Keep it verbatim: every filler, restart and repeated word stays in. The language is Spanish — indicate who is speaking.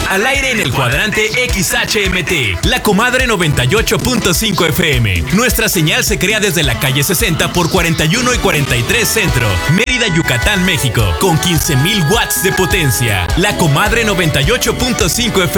Speaker 1: Al aire en el cuadrante X H M T, La Comadre noventa y ocho punto cinco F M. Nuestra señal se crea desde la calle sesenta por cuarenta y uno y cuarenta y tres Centro, Mérida, Yucatán, México, con quince mil watts de potencia. La Comadre noventa y ocho punto cinco F